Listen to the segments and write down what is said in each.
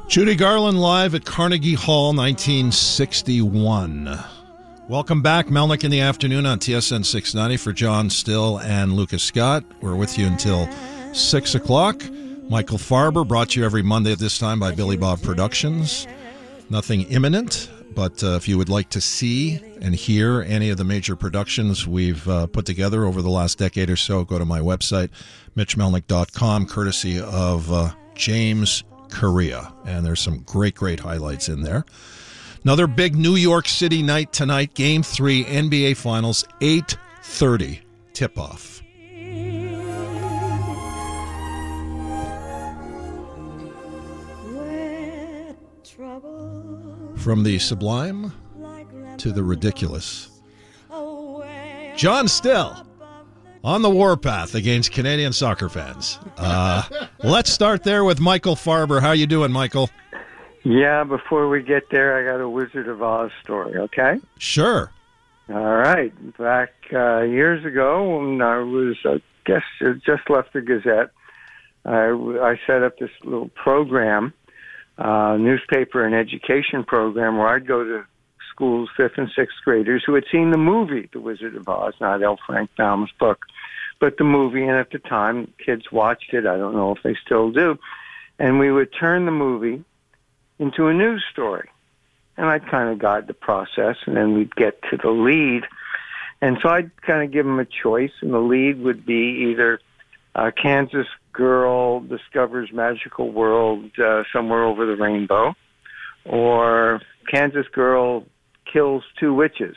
Judy Garland live at Carnegie Hall, 1961. Welcome back. Melnick in the afternoon on TSN 690 for John Still and Lucas Scott. We're with you until 6 o'clock. Michael Farber, brought to you every Monday at this time by Billy Bob Productions. Nothing imminent, but if you would like to see and hear any of the major productions we've put together over the last decade or so, go to my website, mitchmelnick.com, courtesy of James Correa. And there's some great highlights in there. Another big New York City night tonight, Game 3, NBA Finals, 8:30 tip-off. From the sublime to the ridiculous, John Still on the warpath against Canadian soccer fans. Let's start there with Michael Farber. How you doing, Michael? Yeah, before we get there, I got a Wizard of Oz story, okay? Sure. All right. Back years ago when I was, just left the Gazette, I set up this little program, newspaper and education program, where I'd go to schools, 5th and 6th graders, who had seen the movie, The Wizard of Oz, not L. Frank Baum's book, but the movie. And at the time, kids watched it. I don't know if they still do. And we would turn the movie into a news story. And I'd kind of guide the process, and then we'd get to the lead. And so I'd kind of give them a choice, and the lead would be either Kansas girl discovers magical world somewhere over the rainbow, or Kansas girl kills 2 witches.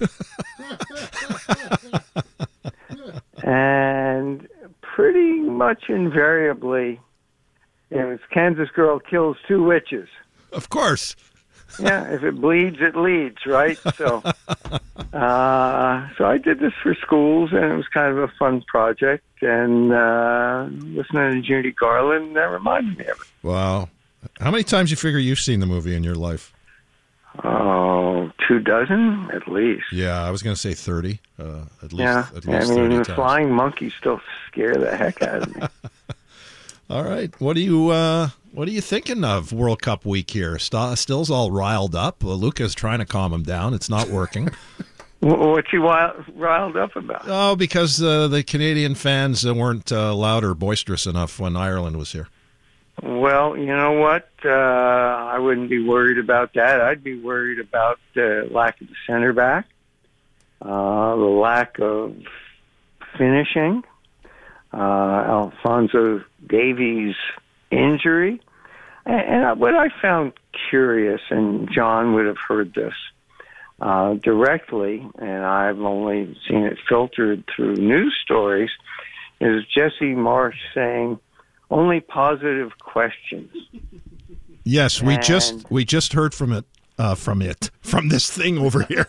And pretty much invariably, it was Kansas girl kills 2 witches. Of course. Yeah, if it bleeds, it leads, right? So, so I did this for schools, and it was kind of a fun project. And listening to Judy Garland, that reminded me of it. Wow. How many times do you figure you've seen the movie in your life? Oh, 24 at least. Yeah, I was going to say 30. At least, yeah, at least I 30 mean, the times. flying monkeys still scare the heck out of me. All right, what are you thinking of World Cup week here? Still's all riled up. Luca's trying to calm him down. It's not working. What's he riled up about? Oh, because the Canadian fans weren't loud or boisterous enough when Ireland was here. Well, you know what? I wouldn't be worried about that. I'd be worried about the lack of the center back, the lack of finishing, Alphonso Davies' injury. And what I found curious, and John would have heard this directly, and I've only seen it filtered through news stories, is Jesse Marsh saying, only positive questions. Yes, we just heard from this thing over here.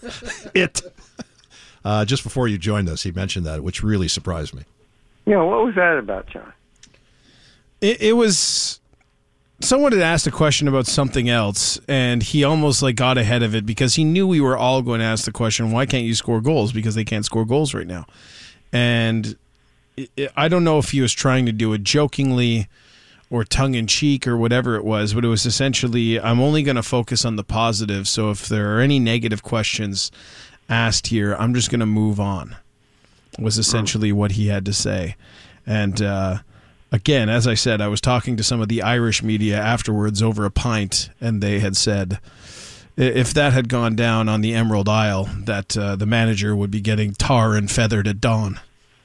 Just before you joined us, he mentioned that, which really surprised me. Yeah, what was that about, John? It was someone had asked a question about something else, and he almost got ahead of it because he knew we were all going to ask the question, why can't you score goals? Because they can't score goals right now. And I don't know if he was trying to do it jokingly or tongue-in-cheek or whatever it was, but it was essentially, I'm only going to focus on the positive, so if there are any negative questions asked here, I'm just going to move on, was essentially what he had to say. And again, as I said, I was talking to some of the Irish media afterwards over a pint, and they had said if that had gone down on the Emerald Isle, that the manager would be getting tar and feathered at dawn.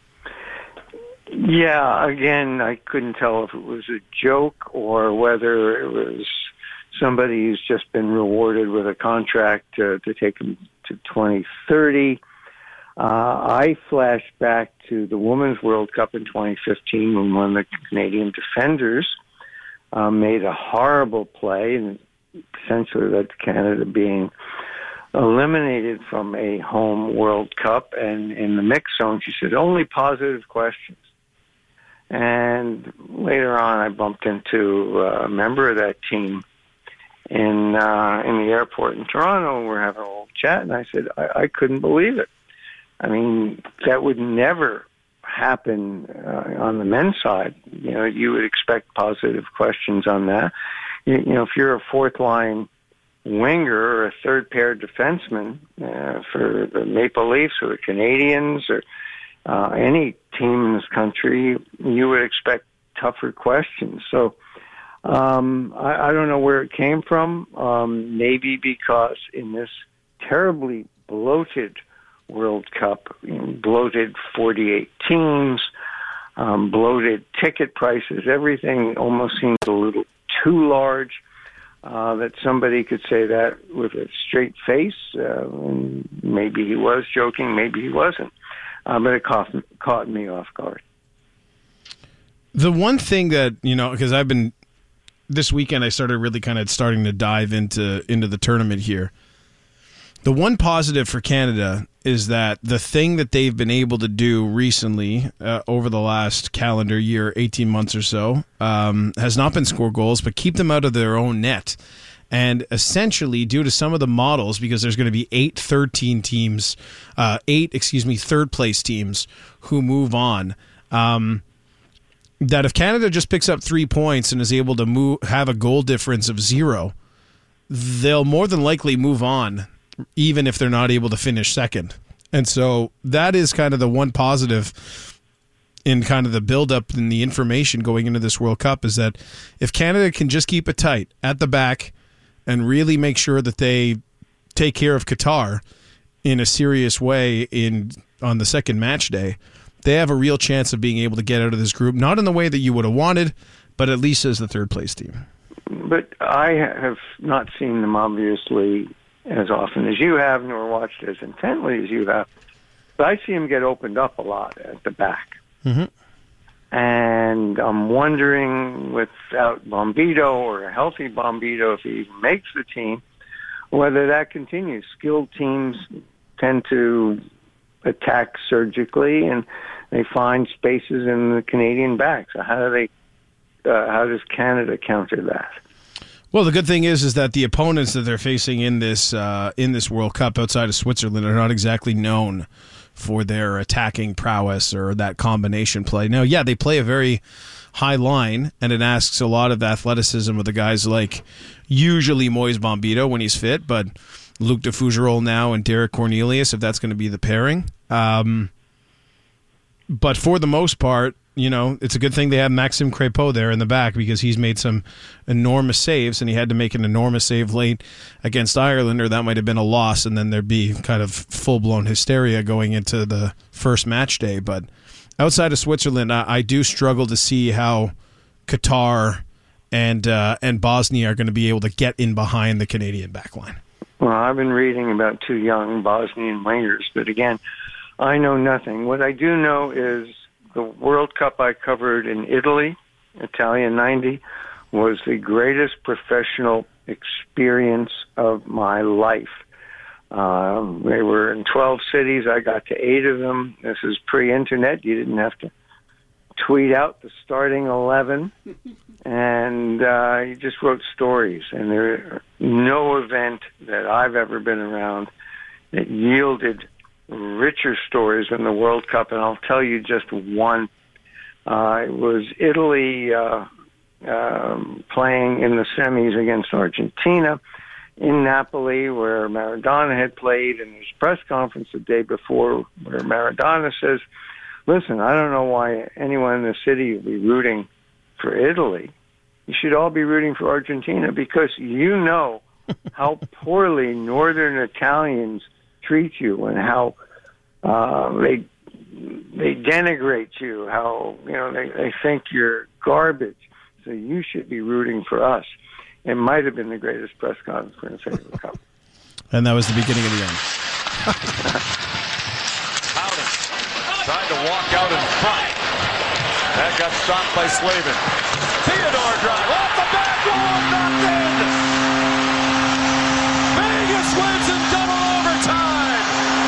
Yeah, again, I couldn't tell if it was a joke or whether it was somebody who's just been rewarded with a contract to take him to 2030. I flashed back to the Women's World Cup in 2015 when one of the Canadian defenders made a horrible play and essentially led to Canada being eliminated from a home World Cup. And in the mix zone, she said, only positive questions. And later on, I bumped into a member of that team in the airport in Toronto, and we're having a little chat, and I said, I couldn't believe it. I mean, that would never happen on the men's side. You know, you would expect positive questions on that. if you're a fourth line winger or a third pair defenseman for the Maple Leafs or the Canadians or any team in this country, you would expect tougher questions. So I don't know where it came from. Maybe because in this terribly bloated World Cup, bloated 48 teams, bloated ticket prices, everything almost seems a little too large, that somebody could say that with a straight face. Maybe he was joking, maybe he wasn't. But it caught me off guard. The one thing that, because this weekend I started really kind of starting to dive into the tournament here. The one positive for Canada is that the thing that they've been able to do recently over the last calendar year, 18 months or so, has not been score goals, but keep them out of their own net. And essentially, due to some of the models, because there's going to be 8 third-place teams who move on, that if Canada just picks up 3 points and is able to have a goal difference of 0, they'll more than likely move on, even if they're not able to finish second. And so that is kind of the one positive in kind of the build-up and the information going into this World Cup, is that if Canada can just keep it tight at the back and really make sure that they take care of Qatar in a serious way on the second match day, they have a real chance of being able to get out of this group, not in the way that you would have wanted, but at least as the third-place team. But I have not seen them, obviously, as often as you have, nor watched as intently as you have. But I see him get opened up a lot at the back. Mm-hmm. And I'm wondering, without Bombito or a healthy Bombito, if he even makes the team, whether that continues. Skilled teams tend to attack surgically, and they find spaces in the Canadian back. So how does Canada counter that? Well, the good thing is that the opponents that they're facing in this World Cup outside of Switzerland are not exactly known for their attacking prowess or that combination play. Now, yeah, they play a very high line, and it asks a lot of the athleticism of the guys like usually Moise Bombito when he's fit, but Luc de Fougerolles now and Derek Cornelius, if that's going to be the pairing. But for the most part, it's a good thing they have Maxime Crépeau there in the back, because he's made some enormous saves, and he had to make an enormous save late against Ireland, or that might have been a loss, and then there'd be kind of full-blown hysteria going into the first match day. But outside of Switzerland, I do struggle to see how Qatar and Bosnia are going to be able to get in behind the Canadian backline. Well, I've been reading about 2 young Bosnian wingers, but again, I know nothing. What I do know is the World Cup I covered in Italy, Italia 90, was the greatest professional experience of my life. They were in 12 cities. I got to 8 of them. This is pre-internet. You didn't have to tweet out the starting 11. And you just wrote stories. And there no event that I've ever been around that yielded richer stories than the World Cup, and I'll tell you just one. It was Italy playing in the semis against Argentina in Napoli, where Maradona had played, and there's a press conference the day before where Maradona says, listen, I don't know why anyone in the city would be rooting for Italy. You should all be rooting for Argentina, because you know how poorly Northern Italians treat you and how they denigrate you, how they think you're garbage. So you should be rooting for us. It might have been the greatest press conference ever come. And that was the beginning of the end. Howden tried to walk out in front. That got stopped by Slavin. Theodore drive off the back wall, knocked in. Vegas wins in double overtime.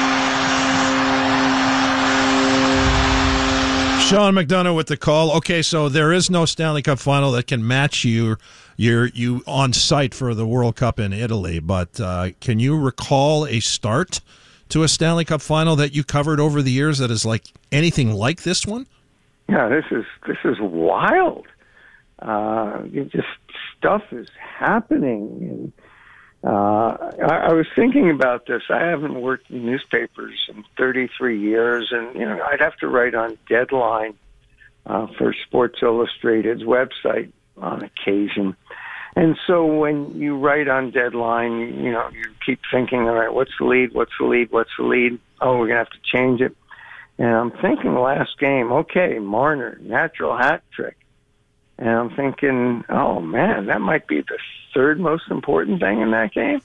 Sean McDonough with the call. Okay, so there is no Stanley Cup final that can match you on site for the World Cup in Italy, but can you recall a start to a Stanley Cup final that you covered over the years that is like anything like this one? Yeah, this is wild. Just stuff is happening. And I was thinking about this. I haven't worked in newspapers in 33 years, and I'd have to write on Deadline for Sports Illustrated's website on occasion. And so when you write on Deadline, you keep thinking, all right, what's the lead? What's the lead? What's the lead? Oh, we're going to have to change it. And I'm thinking last game, okay, Marner, natural hat trick. And I'm thinking, oh, man, that might be the third most important thing in that game.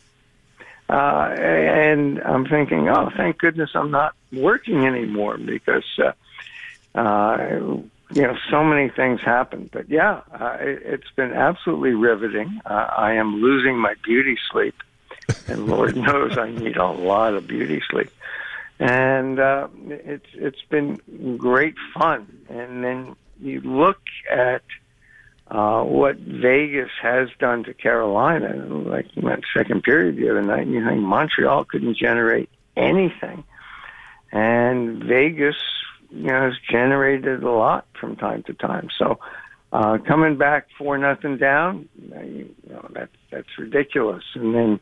And I'm thinking, oh, thank goodness I'm not working anymore because, so many things happen. But, yeah, it's been absolutely riveting. I am losing my beauty sleep. And Lord knows I need a lot of beauty sleep. And it's been great fun. And then you look at what Vegas has done to Carolina, like in that second period the other night, and you think Montreal couldn't generate anything. And Vegas, has generated a lot from time to time. So coming back 4-0 down, that's ridiculous. And then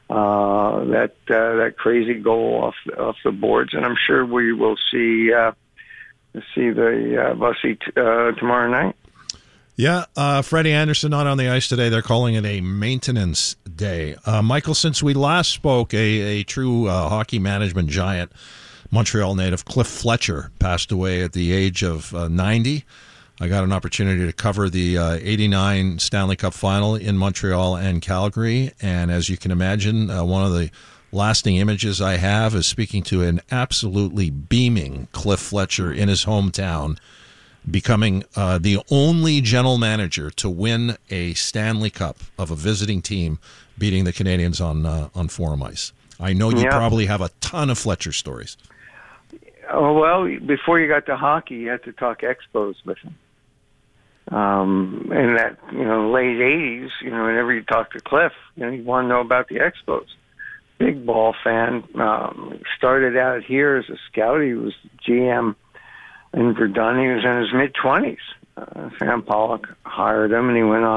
that crazy goal off the boards, and I'm sure we will see the Bussy tomorrow night. Yeah, Freddie Anderson not on the ice today. They're calling it a maintenance day. Michael, since we last spoke, a true hockey management giant, Montreal native Cliff Fletcher, passed away at the age of 90. I got an opportunity to cover the 89 Stanley Cup final in Montreal and Calgary, and as you can imagine, one of the lasting images I have is speaking to an absolutely beaming Cliff Fletcher in his hometown, becoming the only general manager to win a Stanley Cup of a visiting team, beating the Canadians on Forum ice. I know you probably have a ton of Fletcher stories. Oh, well, before you got to hockey, you had to talk Expos with him. In that, late 80s, whenever you talk to Cliff, you want to know about the Expos. Big ball fan. Started out here as a scout. He was GM in Verdun. He was in his mid-20s. Sam Pollock hired him, and he went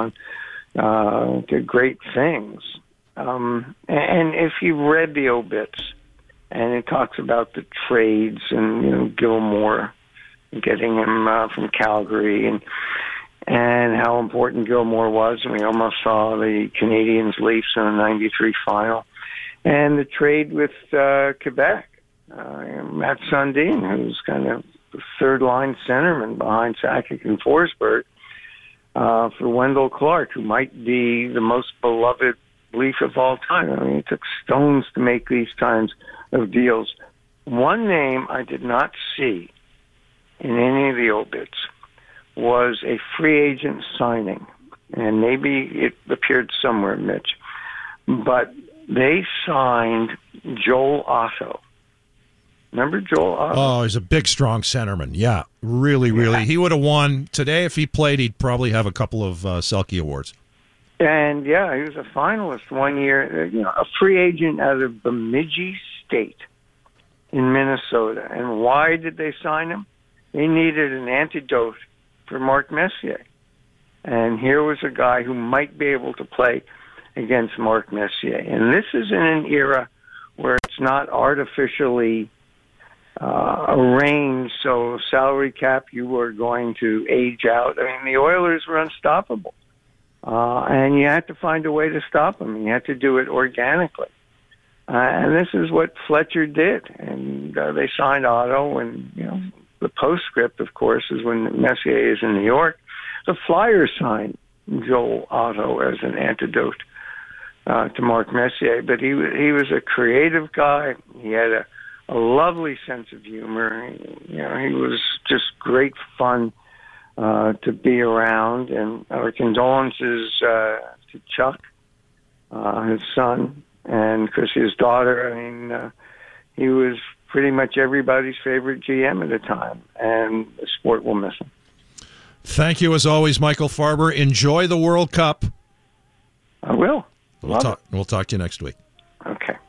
on to great things. And if you read the obits, and it talks about the trades and Gilmore getting him from Calgary and how important Gilmore was, and we almost saw the Canadiens Leafs in the '93 final, and the trade with Quebec, Matt Sundin, who's kind of the third-line centerman behind Sakic and Forsberg, for Wendell Clark, who might be the most beloved Leaf of all time. I mean, it took stones to make these kinds of deals. One name I did not see in any of the obits was a free agent signing, and maybe it appeared somewhere, Mitch, but they signed Joel Otto. Remember Joel Otto? Oh, he's a big, strong centerman. Yeah, really. He would have won. Today, if he played, he'd probably have a couple of Selke Awards. And, he was a finalist one year, a free agent out of Bemidji State in Minnesota. And why did they sign him? They needed an antidote for Mark Messier. And here was a guy who might be able to play against Mark Messier. And this is in an era where it's not artificially arranged, so salary cap, you were going to age out. I mean, the Oilers were unstoppable. And you had to find a way to stop them. You had to do it organically. And this is what Fletcher did. And they signed Otto. And, the postscript, of course, is when Messier is in New York, the Flyers signed Joel Otto as an antidote to Mark Messier. But he was a creative guy. He had a lovely sense of humor. He was just great fun to be around, and our condolences to Chuck, his son, and Chrissy's daughter. I mean, he was pretty much everybody's favorite GM at the time, and the sport will miss him. Thank you, as always, Michael Farber. Enjoy the World Cup. I will. We'll talk to you next week.